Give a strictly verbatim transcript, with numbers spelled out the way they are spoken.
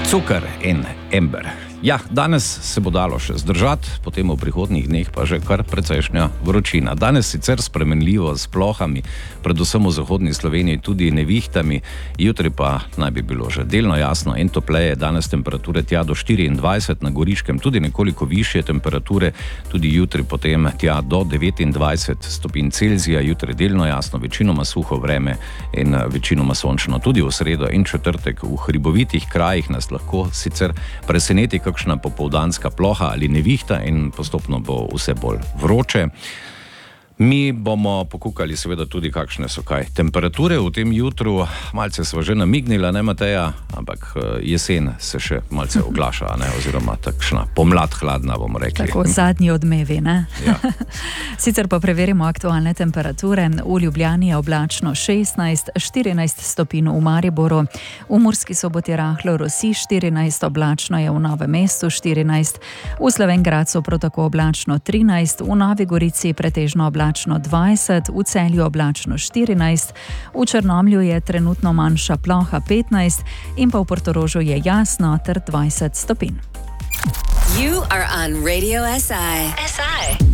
Cukr in ember. Ja, danes se bo dalo še zdržati, potem v prihodnjih dneh pa že kar precejšnja vročina. Danes sicer spremenljivo s plohami, predvsem v zahodni Sloveniji tudi nevihtami, jutri pa naj bi bilo že delno jasno in topleje, danes temperature tja do štiriindvajset, na Goriškem tudi nekoliko višje temperature, tudi jutri potem tja do devetindvajset stopinj Celzija, jutri delno jasno, večinoma suho vreme in večinoma sončno. Tudi v sredo in četrtek v hribovitih krajih nas lahko sicer preseneti kakšna popoldanska ploha ali nevihta in postopno bo vse bolj vroče. Mi bomo pokukali seveda tudi, kakšne so kaj temperature v tem jutru. Malce sva že namignila, ne Mateja, ampak jesen se še malce oglaša, ne? Oziroma takšna pomlad hladna, bomo rekli. Tako zadnji odmevi, ne? Ja. Sicer pa preverimo aktualne temperature. V Ljubljani je oblačno šestnajst, štirinajst stopinj v Mariboru, v Murski Soboti rahlo rosi, štirinajst, oblačno je v Novem mestu, štirinajst, v Slovenj Gradcu prav tako oblačno trinajst, v Novi Gorici pretežno oblačno dvajset, v Celju oblačno štirinajst, v Črnomlju je trenutno manjša ploha petnajst in pa v Portorožu je jasno ter dvajset stopinj. You are on Radio S I. S I.